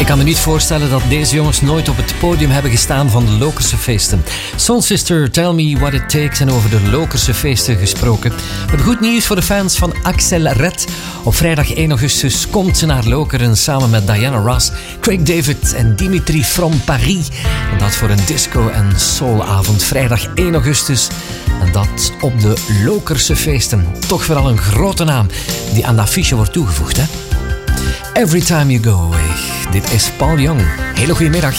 Ik kan me niet voorstellen dat deze jongens nooit op het podium hebben gestaan van de Lokerse feesten. Soul Sister, Tell Me What It Takes, en over de Lokerse feesten gesproken. We hebben goed nieuws voor de fans van Axel Red. Op vrijdag 1 augustus komt ze naar Lokeren samen met Diana Ross, Craig David en Dimitri from Paris. En dat voor een disco- en soulavond. Vrijdag 1 augustus. En dat op de Lokerse feesten. Toch vooral een grote naam die aan de affiche wordt toegevoegd, hè? Every Time You Go Away. Dit is Paul Young. Hele goede middag.